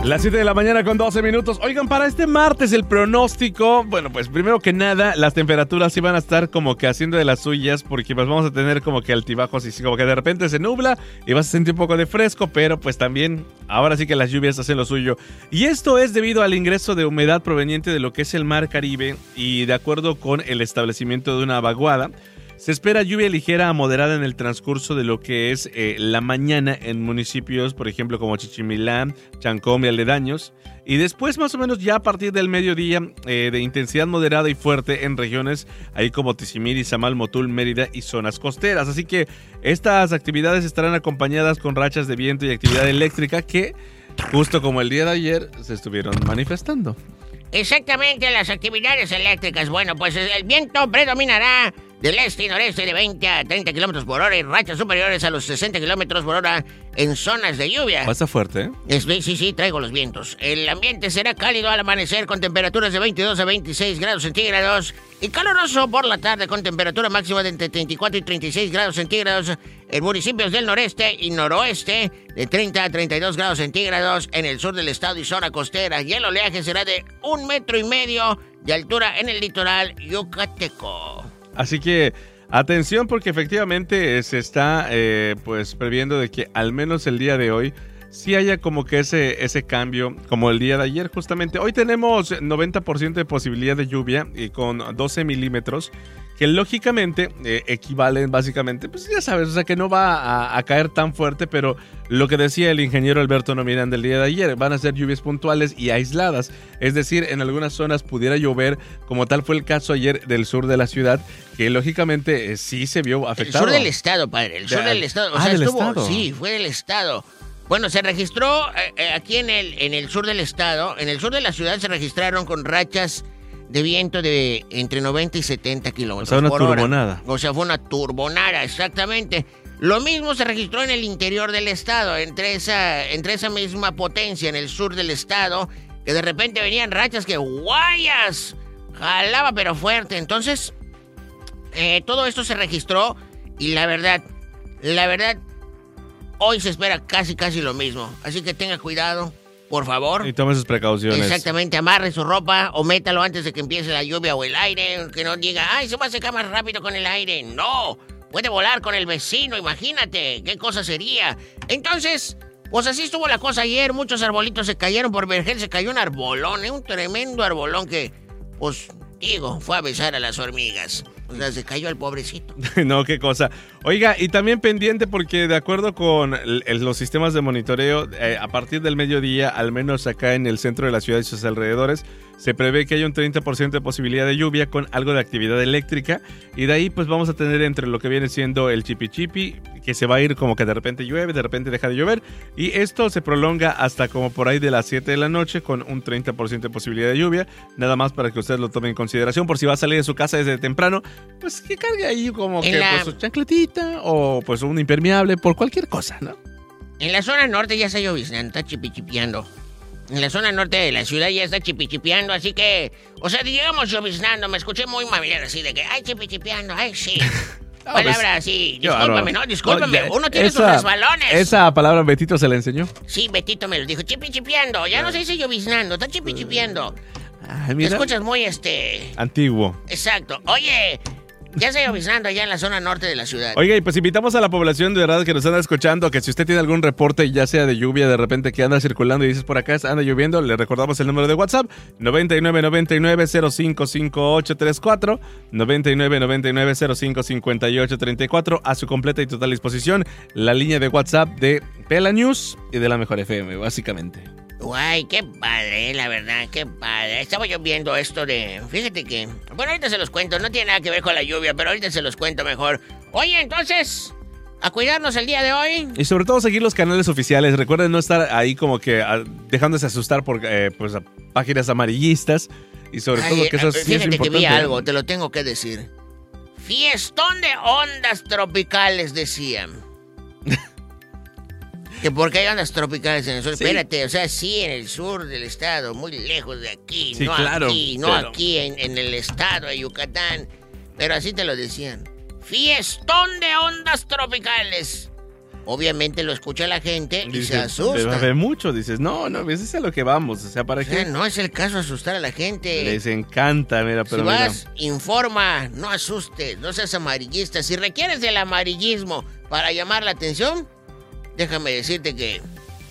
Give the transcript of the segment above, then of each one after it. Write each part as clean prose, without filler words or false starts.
Las 7 de la mañana con 12 minutos. Oigan, para este martes el pronóstico, bueno, pues primero que nada, las temperaturas sí van a estar como que haciendo de las suyas, porque pues vamos a tener como que altibajos y como que de repente se nubla y vas a sentir un poco de fresco, pero pues también ahora sí que las lluvias hacen lo suyo. Y esto es debido al ingreso de humedad proveniente de lo que es el Mar Caribe y de acuerdo con el establecimiento de una vaguada. Se espera lluvia ligera a moderada en el transcurso de lo que es la mañana en municipios, por ejemplo, como Chichimilán, Chancom y aledaños. Y después, más o menos, ya a partir del mediodía, de intensidad moderada y fuerte en regiones ahí como Tizimiri, Samal, Motul, Mérida y zonas costeras. Así que estas actividades estarán acompañadas con rachas de viento y actividad eléctrica que, justo como el día de ayer, se estuvieron manifestando. Exactamente, las actividades eléctricas. Bueno, pues el viento predominará del este y noreste de 20 a 30 kilómetros por hora y rachas superiores a los 60 kilómetros por hora en zonas de lluvia. Pasa fuerte, ¿eh? Sí, traigo los vientos. El ambiente será cálido al amanecer con temperaturas de 22 a 26 grados centígrados y caluroso por la tarde con temperatura máxima de entre 34 y 36 grados centígrados en municipios del noreste y noroeste, de 30 a 32 grados centígrados en el sur del estado y zona costera, y el oleaje será de 1,5 metros de altura en el litoral yucateco. Así que atención, porque efectivamente se está pues previendo de que al menos el día de hoy sí haya como que ese cambio, como el día de ayer justamente. Hoy tenemos 90% de posibilidad de lluvia y con 12 milímetros, que lógicamente equivalen básicamente, pues ya sabes, o sea que no va a caer tan fuerte, pero lo que decía el ingeniero Alberto Nomirán del día de ayer, van a ser lluvias puntuales y aisladas, es decir, en algunas zonas pudiera llover, como tal fue el caso ayer del sur de la ciudad, que lógicamente sí se vio afectado. El sur del estado, padre, el sur del estado, o sea, del estuvo, estado. Sí, fue del estado. Bueno, se registró aquí en el sur del estado, en el sur de la ciudad se registraron con rachas de viento de entre 90 y 70 kilómetros por hora. O sea, una turbonada. O sea, fue una turbonada, exactamente. Lo mismo se registró en el interior del estado, entre esa misma potencia en el sur del estado, que de repente venían rachas que guayas, jalaba pero fuerte. Entonces, todo esto se registró y la verdad, hoy se espera casi lo mismo. Así que tenga cuidado, por favor. Y tome sus precauciones. Exactamente, amarre su ropa o métalo antes de que empiece la lluvia o el aire. Que no diga, ay, se va a secar más rápido con el aire. No, puede volar con el vecino, imagínate. ¿Qué cosa sería? Entonces, pues así estuvo la cosa ayer. Muchos arbolitos se cayeron por Vergel. Se cayó un arbolón, un tremendo arbolón que, pues, digo, fue a besar a las hormigas. O sea, se cayó el pobrecito. No, qué cosa. Oiga, y también pendiente porque de acuerdo con los sistemas de monitoreo, a partir del mediodía, al menos acá en el centro de la ciudad y sus alrededores, se prevé que haya un 30% de posibilidad de lluvia con algo de actividad eléctrica. Y de ahí pues vamos a tener entre lo que viene siendo el chipi, que se va a ir como que de repente llueve, de repente deja de llover. Y esto se prolonga hasta como por ahí de las 7 de la noche con un 30% de posibilidad de lluvia. Nada más para que usted lo tome en consideración por si va a salir de su casa desde temprano. Pues que cargue ahí como que pues, su chancletita o pues un impermeable por cualquier cosa, ¿no? En la zona norte ya está lloviznando, está chipichipeando. En la zona norte de la ciudad ya está chipichipeando, así que... O sea, digamos lloviznando, me escuché muy familiar así de que... Ay, chipichipeando, ay, sí. No, palabra pues, así. Discúlpame, ¿no? Discúlpame. No, uno tiene sus resbalones. Esa palabra Betito se la enseñó. Sí, Betito me lo dijo. Chipichipeando. Ya no se dice lloviznando, está chipichipeando. Ay, mira. Te escuchas muy, antiguo. Exacto. Oye... Ya está lloviznando allá en la zona norte de la ciudad. Oiga, y pues invitamos a la población de verdad que nos anda escuchando, que si usted tiene algún reporte, ya sea de lluvia, de repente que anda circulando y dices por acá anda lloviendo, le recordamos el número de WhatsApp, 9999-055834, 9999-055834, a su completa y total disposición, la línea de WhatsApp de Pela News y de La Mejor FM, básicamente. Guay, qué padre, la verdad, qué padre. Estaba yo viendo esto de... Fíjate que... Bueno, ahorita se los cuento, no tiene nada que ver con la lluvia, pero ahorita se los cuento mejor. Oye, entonces, a cuidarnos el día de hoy. Y sobre todo seguir los canales oficiales. Recuerden no estar ahí como que dejándose asustar por pues, páginas amarillistas. Y sobre todo que eso sí es importante. Fíjate que vi algo, te lo tengo que decir. Fiestón de ondas tropicales, decían. Que porque hay ondas tropicales en el sur. Sí. Espérate, o sea, sí, en el sur del estado, muy lejos de aquí. Sí, no claro, aquí, no claro. Aquí en el estado de Yucatán. Pero así te lo decían. Fiestón de ondas tropicales. obviamente lo escucha la gente y se Dice, asusta. ve mucho, dices, no, ese es a lo que vamos, o sea, ¿para qué? No es el caso asustar a la gente. Les encanta, mira, pero si vas, informa, no asustes, no seas amarillista. Si requieres del amarillismo para llamar la atención, déjame decirte que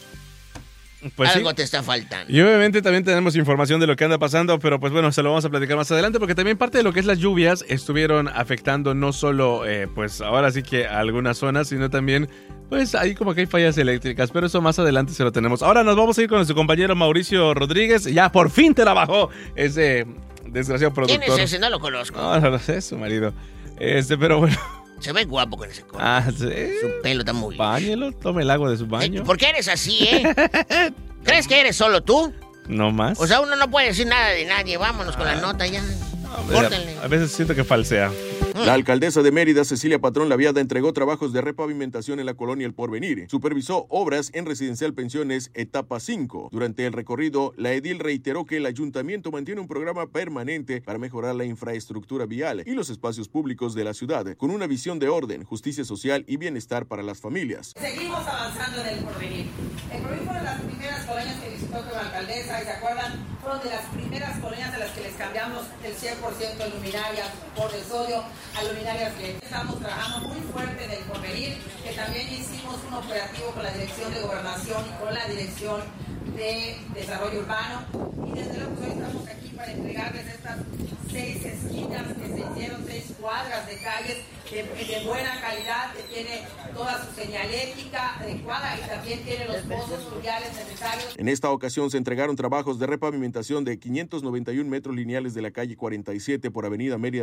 pues algo sí. te está faltando. Y obviamente también tenemos información de lo que anda pasando, pero pues bueno, se lo vamos a platicar más adelante, porque también parte de lo que es las lluvias estuvieron afectando no solo, pues ahora sí que a algunas zonas, sino también, pues ahí como que hay fallas eléctricas, pero eso más adelante se lo tenemos. Ahora nos vamos a ir con nuestro compañero Mauricio Rodríguez, ya por fin te la bajó ese desgraciado productor. ¿Quién es ese? No lo conozco. No sé, es su marido. Pero bueno. Se ve guapo con ese color. Sí. Su pelo está muy bien. Báñelo, tome el agua de su baño. ¿Por qué eres así, ¿Crees que eres solo tú? No más. O sea, uno no puede decir nada de nadie. Vámonos con la nota ya. Córtenle. A veces siento que falsea. La alcaldesa de Mérida, Cecilia Patrón Laviada, entregó trabajos de repavimentación en la colonia El Porvenir. Supervisó obras en Residencial Pensiones Etapa 5. Durante el recorrido, la edil reiteró que el ayuntamiento mantiene un programa permanente para mejorar la infraestructura vial y los espacios públicos de la ciudad, con una visión de orden, justicia social y bienestar para las familias. Seguimos avanzando en El Porvenir. El Porvenir fue de las primeras colonias que visitó con la alcaldesa, y se acuerdan, fueron de las primeras colonias a las que les cambiamos el 100% de luminarias por el sodio a luminarias que estamos trabajando muy fuerte en El Porvenir, que también hicimos un operativo con la Dirección de Gobernación y con la Dirección de Desarrollo Urbano, y desde luego hoy estamos aquí para entregarles estas 6 esquinas que se hicieron, 6 cuadras de calles de buena calidad, que tiene toda su señalética adecuada y también tiene los pozos fluviales necesarios. En esta ocasión se entregaron trabajos de repavimentación de 591 metros lineales de la calle 47 por Avenida Mérida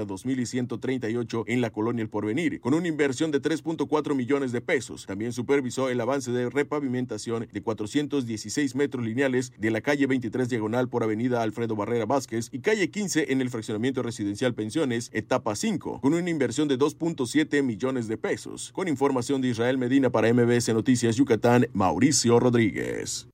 2138 en la colonia El Porvenir, con una inversión de 3.4 millones de pesos. También supervisó el avance de repavimentación de 416 metros lineales de la calle 23 diagonal por Avenida Alfredo Barrera Vázquez y calle 15 en el fraccionamiento residencial Pensiones Etapa 5, con una inversión de 2.7 millones de pesos. Con información de Israel Medina para MBS Noticias Yucatán, Mauricio Rodríguez.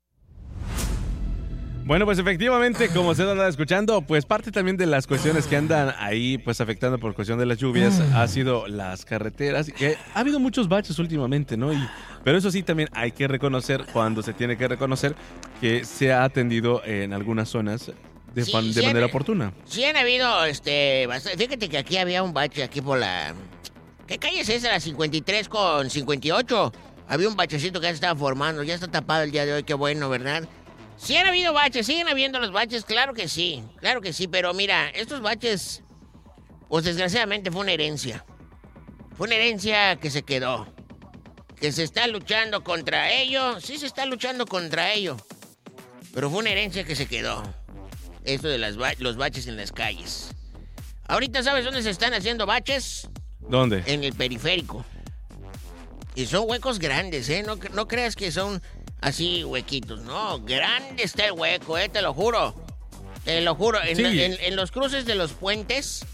Bueno, pues efectivamente, como usted anda escuchando, pues parte también de las cuestiones que andan ahí, pues afectando por cuestión de las lluvias, ha sido las carreteras. Que ha habido muchos baches últimamente, ¿no? Pero eso sí, también hay que reconocer, cuando se tiene que reconocer, que se ha atendido en algunas zonas de manera oportuna. Sí han habido, fíjate que aquí había un bache aquí por la... ¿Qué calle es esa? La 53 con 58. Había un bachecito que ya se estaba formando, ya está tapado el día de hoy, qué bueno, ¿verdad? Sí han habido baches, siguen habiendo los baches, claro que sí, pero mira, estos baches, pues desgraciadamente fue una herencia. Fue una herencia que se quedó, que se está luchando contra ello, sí se está luchando contra ello, pero fue una herencia que se quedó. Esto de los baches en las calles. Ahorita, ¿sabes dónde se están haciendo baches? ¿Dónde? En el periférico. Y son huecos grandes, ¿eh? No creas que son así huequitos, no. Grande está el hueco, te lo juro. Te lo juro. Sí. En los cruces de los puentes,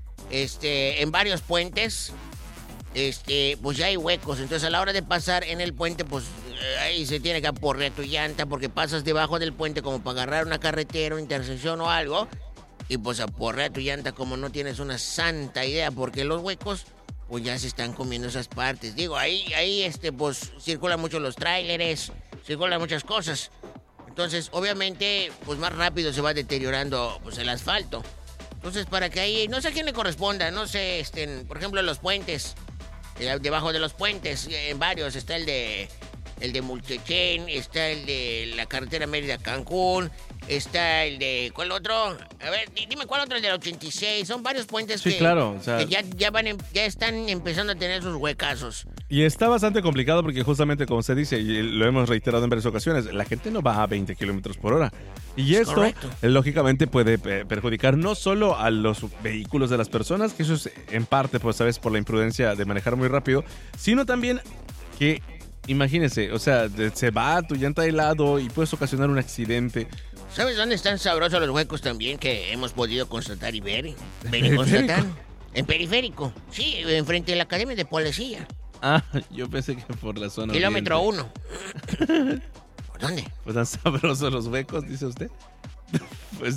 en varios puentes, pues ya hay huecos. Entonces a la hora de pasar en el puente, pues ahí se tiene que aporrear tu llanta porque pasas debajo del puente como para agarrar una carretera, una intersección o algo. Y pues aporrea tu llanta como no tienes una santa idea, porque los huecos pues ya se están comiendo esas partes. Digo, ahí pues circulan mucho los tráileres, circulan muchas cosas. Entonces, obviamente, pues más rápido se va deteriorando pues el asfalto. Entonces, para que ahí, no sé a quién le corresponda, no sé, por ejemplo, los puentes, debajo de los puentes, en varios, está el de Mulchechén, está el de la carretera Mérida-Cancún, está el de... ¿Cuál otro? A ver, dime cuál otro, el del 86. Son varios puentes sí, claro, o sea, que ya están empezando a tener sus huecazos. Y está bastante complicado porque justamente como se dice, y lo hemos reiterado en varias ocasiones, la gente no va a 20 kilómetros por hora. Y esto, correcto, lógicamente, puede perjudicar no solo a los vehículos de las personas, que eso es en parte, pues, sabes, por la imprudencia de manejar muy rápido, sino también que... Imagínese, o sea, se va tu llanta de lado y puedes ocasionar un accidente. ¿Sabes dónde están sabrosos los huecos también que hemos podido constatar y ver? En periférico. Sí, enfrente de la Academia de Policía. Ah, yo pensé que por la zona Kilómetro oriente. 1. ¿Por dónde? Pues tan sabrosos los huecos, dice usted. Pues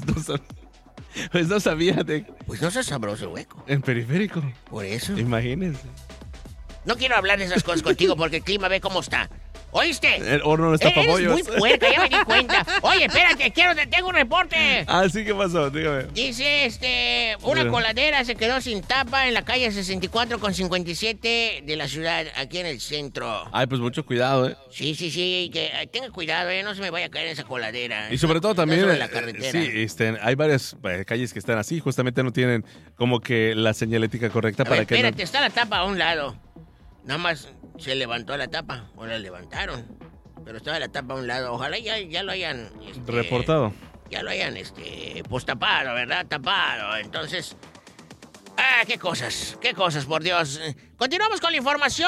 no sabía de... Pues no es sabroso el hueco. En periférico. Por eso. Imagínense. No quiero hablar de esas cosas contigo porque el clima ve cómo está. ¿Oíste? El horno no está para Eres pollos. muy puerca, ya me di cuenta. Oye, espérate, tengo un reporte. Ah, sí, ¿qué pasó? Dígame. Dice, una coladera se quedó sin tapa en la calle 64 con 57 de la ciudad, aquí en el centro. Ay, pues mucho cuidado, ¿eh? Sí, que tenga cuidado, no se me vaya a caer en esa coladera. Y sobre todo también, sobre la carretera. sí, hay varias calles que están así, justamente no tienen como que la señalética correcta para que... Espérate, está la tapa a un lado. Nada más se levantó la tapa, o la levantaron. Pero estaba la tapa a un lado. Ojalá ya lo hayan... reportado. Ya lo hayan, pues tapado, ¿verdad? Tapado. Entonces... qué cosas, por Dios. Continuamos con la información.